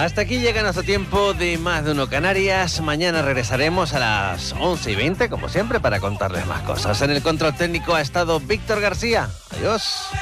Hasta aquí llega nuestro tiempo de Más de Uno Canarias. Mañana regresaremos a las 11:20, como siempre, para contarles más cosas. En el control técnico ha estado Víctor García. Adiós.